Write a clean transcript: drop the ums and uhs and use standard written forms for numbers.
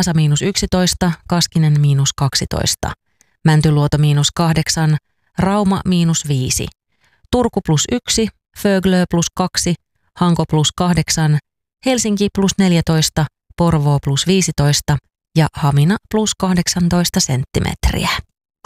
Vaasa -11, Kaskinen -12, Mäntyluoto -8, Rauma -5, Turku +1, Föglö +2, Hanko +8, Helsinki +14, Porvoo +15 ja Hamina +18 senttimetriä.